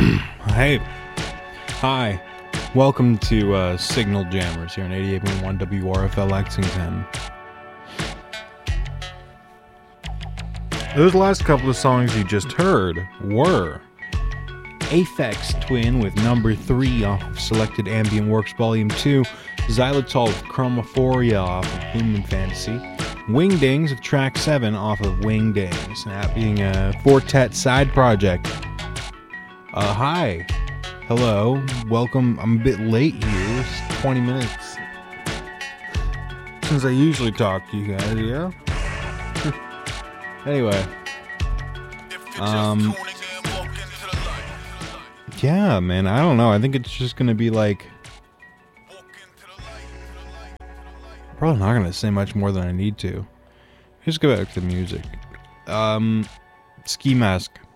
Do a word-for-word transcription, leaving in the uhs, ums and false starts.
Hey, hi, welcome to uh, Signal Jammers here on eighty-eight point one W R F L Lexington. Those last couple of songs you just heard were Aphex Twin with number three off of Selected Ambient Works Volume two, Xylitol with Chromophoria off of Human Fantasy, Wingdings of track seven off of Wingdings, that being a Fortet side project. Uh, hi. Hello. Welcome. I'm a bit late here. It's twenty minutes since I usually talk to you guys, yeah? Anyway. Um, yeah, man, I don't know. I think it's just gonna be like... Probably not gonna say much more than I need to. Just go back to the music. Um, Ski Mask.